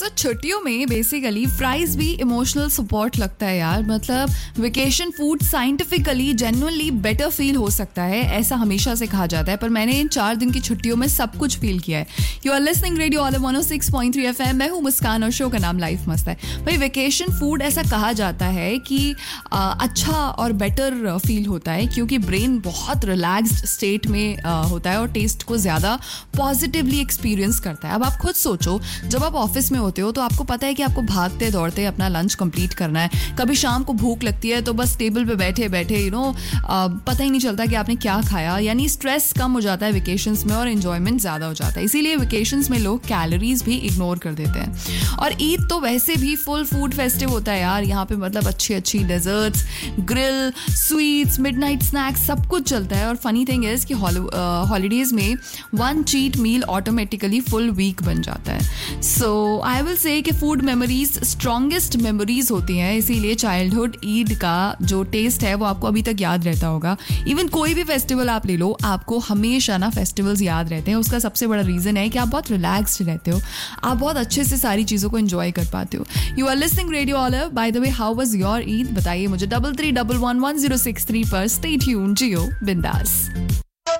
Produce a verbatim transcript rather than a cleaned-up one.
सो छुट्टियों में basically fries भी इमोशनल सपोर्ट लगता है यार. मतलब vacation food scientifically genuinely better feel हो सकता है, ऐसा हमेशा से कहा जाता है, पर मैंने इन चार दिन की छुट्टियों में सब कुछ फील किया है. You are listening radio all one O six point three F M. मैं हूँ मुस्कान और शो का नाम लाइफ मस्त है. भाई वेकेशन फूड ऐसा कहा जाता है कि आ, अच्छा और बेटर फील होता है क्योंकि ब्रेन बहुत रिलैक्स्ड स्टेट में आ, होता है और टेस्ट को ज़्यादा पॉजिटिवली एक्सपीरियंस करता है. अब आप खुद सोचो, जब आप ऑफिस में होते हो तो आपको पता है कि आपको भागते दौड़ते अपना लंच कंप्लीट करना है. कभी शाम को भूख लगती है तो बस टेबल पे बैठे बैठे यू नो पता ही नहीं चलता कि आपने क्या खाया. यानी स्ट्रेस कम हो जाता है वेकेशंस में और एंजॉयमेंट ज़्यादा हो जाता है. इसीलिए वेकेशंस में लोग कैलोरीज भी इग्नोर कर देते हैं. और ईद तो वैसे भी फुल फूड फेस्टिव होता है यार. यहाँ पे मतलब अच्छी अच्छी desserts, grill, sweets, midnight snacks सब कुछ चलता है. और फनी थिंग इज कि हॉलीडेज में one cheat meal automatically full week बन जाता है. सो आई विल से कि फूड मेमोरीज स्ट्रॉन्गेस्ट मेमोरीज होती हैं. इसीलिए चाइल्डहुड ईद का जो टेस्ट है वो आपको अभी तक याद रहता होगा. इवन कोई भी फेस्टिवल आप ले लो, आपको हमेशा ना फेस्टिवल्स याद रहते हैं. उसका सबसे बड़ा रीजन है कि आप बहुत रिलैक्स्ड रहते हो, आप बहुत अच्छे से सारी चीज़ों को एंजॉय कर पाते हो. You are listening radio ऑलर. By the way, how was your Eid? बताइए मुझे double three double one one zero six three पर. स्टे ट्यून्ड, जियो बिंदास.